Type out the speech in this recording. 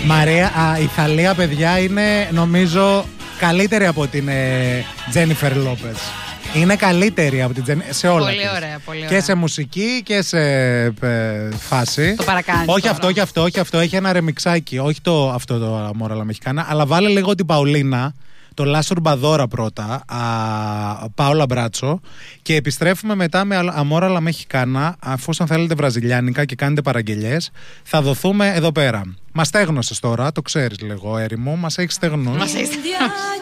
Μαρία, η Θαλία, παιδιά, είναι νομίζω καλύτερη από την Τζένιφερ Λόπες. Είναι καλύτερη από την Τζένιφερ σε όλα. Πολύ ωραία, πολύ ωραία. Και σε μουσική και σε φάση. Το παρακάνει. Όχι αυτό. Έχει ένα ρεμιξάκι. Όχι αυτό το Αμόρα La Mexicana. Αλλά βάλε λίγο την Παουλίνα. Το Λάσο Ουρμπαδόρα πρώτα, Πάολα Μπράτσο, και επιστρέφουμε μετά με Αμόρα La Mexicana. Αφού θέλετε βραζιλιάνικα και κάνετε παραγγελιές, θα δοθούμε εδώ πέρα. Μας στέγνωσες τώρα, το ξέρεις λίγο, έρημο, μας έχει στεγνώσει.